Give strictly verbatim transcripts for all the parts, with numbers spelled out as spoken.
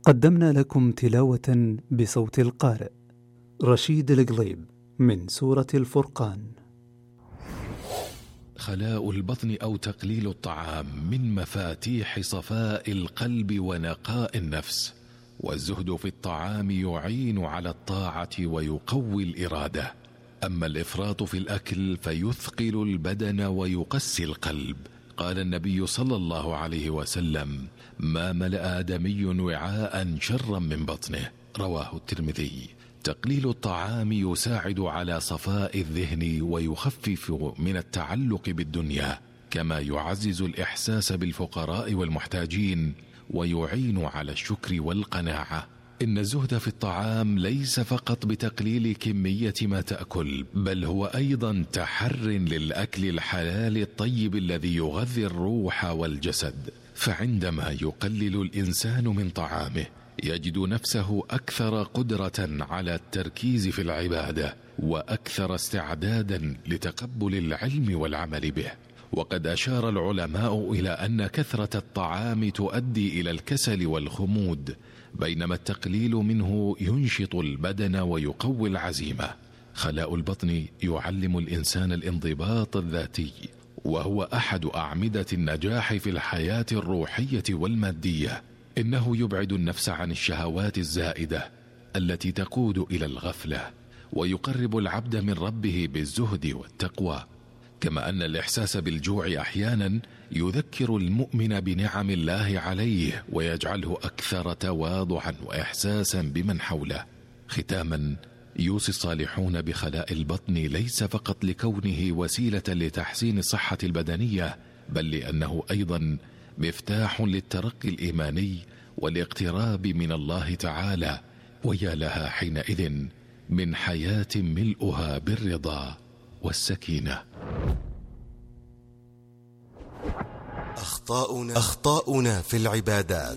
قدمنا لكم تلاوة بصوت القارئ رشيد القليب من سورة الفرقان. خلاء البطن أو تقليل الطعام من مفاتيح صفاء القلب ونقاء النفس، والزهد في الطعام يعين على الطاعة ويقوي الإرادة. أما الإفراط في الأكل فيثقل البدن ويقسي القلب. قال النبي صلى الله عليه وسلم: ما ملأ آدمي وعاء شرا من بطنه، رواه الترمذي. تقليل الطعام يساعد على صفاء الذهن ويخفف من التعلق بالدنيا، كما يعزز الإحساس بالفقراء والمحتاجين ويعين على الشكر والقناعة. إن الزهد في الطعام ليس فقط بتقليل كمية ما تأكل، بل هو أيضا تحر للأكل الحلال الطيب الذي يغذي الروح والجسد. فعندما يقلل الإنسان من طعامه يجد نفسه أكثر قدرة على التركيز في العبادة، وأكثر استعدادا لتقبل العلم والعمل به. وقد أشار العلماء إلى أن كثرة الطعام تؤدي إلى الكسل والخمود، بينما التقليل منه ينشط البدن ويقوي العزيمة. خلاء البطن يعلم الإنسان الانضباط الذاتي، وهو أحد أعمدة النجاح في الحياة الروحية والمادية. إنه يبعد النفس عن الشهوات الزائدة التي تقود إلى الغفلة، ويقرب العبد من ربه بالزهد والتقوى. كما أن الإحساس بالجوع أحيانا يذكر المؤمن بنعم الله عليه ويجعله أكثر تواضعا وإحساسا بمن حوله. ختاما، يوصي الصالحون بخلاء البطن ليس فقط لكونه وسيلة لتحسين الصحة البدنية، بل لأنه أيضا مفتاح للترقي الإيماني والاقتراب من الله تعالى. ويا لها حينئذ من حياة ملؤها بالرضا والسكينة. أخطاؤنا, أخطاؤنا في العبادات.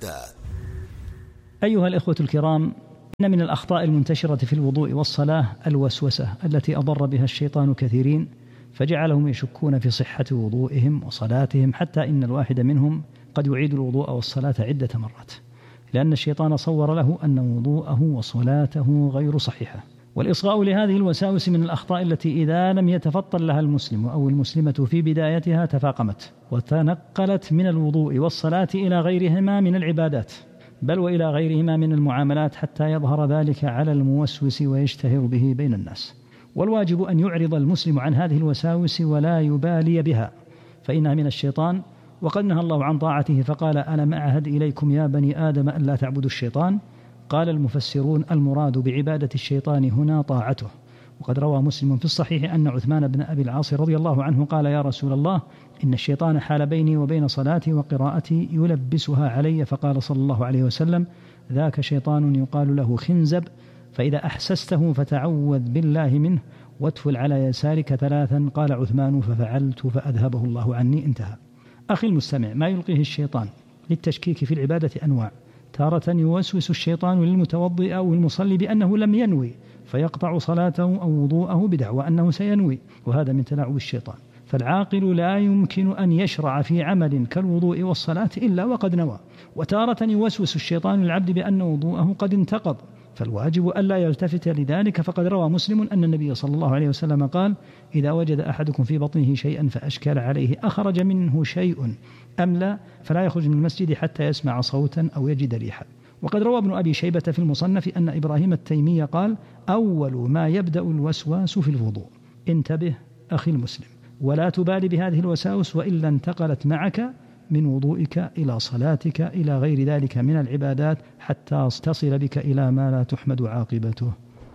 أيها الإخوة الكرام، إن من الأخطاء المنتشرة في الوضوء والصلاة الوسوسة التي أضر بها الشيطان كثيرين، فجعلهم يشكون في صحة وضوئهم وصلاتهم، حتى إن الواحد منهم قد يعيد الوضوء والصلاة عدة مرات، لأن الشيطان صور له أن وضوءه وصلاته غير صحيحة. والإصغاء لهذه الوساوس من الأخطاء التي إذا لم يتفطن لها المسلم أو المسلمة في بدايتها تفاقمت وتنقلت من الوضوء والصلاة إلى غيرهما من العبادات، بل وإلى غيرهما من المعاملات، حتى يظهر ذلك على الموسوس ويشتهر به بين الناس. والواجب أن يعرض المسلم عن هذه الوساوس ولا يبالي بها، فإنها من الشيطان، وقد نهى الله عن طاعته فقال: ألم أعهد إليكم يا بني آدم أن لا تعبدوا الشيطان؟ قال المفسرون: المراد بعبادة الشيطان هنا طاعته. وقد روى مسلم في الصحيح أن عثمان بن أبي العاص رضي الله عنه قال: يا رسول الله، إن الشيطان حال بيني وبين صلاتي وقراءتي يلبسها علي. فقال صلى الله عليه وسلم: ذاك شيطان يقال له خنزب، فإذا أحسسته فتعوذ بالله منه واتفل على يسارك ثلاثا. قال عثمان: ففعلت فأذهبه الله عني. انتهى. أخي المستمع، ما يلقيه الشيطان للتشكيك في العبادة أنواع. تارة يوسوس الشيطان للمتوضئ أو المصلي بأنه لم ينوي، فيقطع صلاته أو وضوءه بدعوى أنه سينوي، وهذا من تلاعب الشيطان. فالعاقل لا يمكن أن يشرع في عمل كالوضوء والصلاة إلا وقد نوى. وتارة يوسوس الشيطان للعبد بأن وضوءه قد انتقض، فالواجب ألا يلتفت لذلك. فقد روى مسلم أن النبي صلى الله عليه وسلم قال: إذا وجد أحدكم في بطنه شيئا فأشكل عليه أخرج منه شيء أم لا، فلا يخرج من المسجد حتى يسمع صوتا أو يجد ريحا. وقد روى ابن أبي شيبة في المصنف أن إبراهيم التيمي قال: أول ما يبدأ الوسواس في الوضوء. انتبه أخي المسلم، ولا تبالي بهذه الوساوس، وإلا انتقلت معك من وضوئك إلى صلاتك إلى غير ذلك من العبادات، حتى تصل بك إلى ما لا تحمد عاقبته.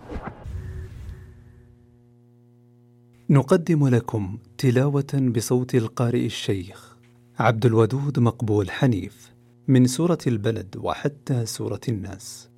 نقدم لكم تلاوة بصوت القارئ الشيخ عبد الودود مقبول حنيف من سورة البلد وحتى سورة الناس.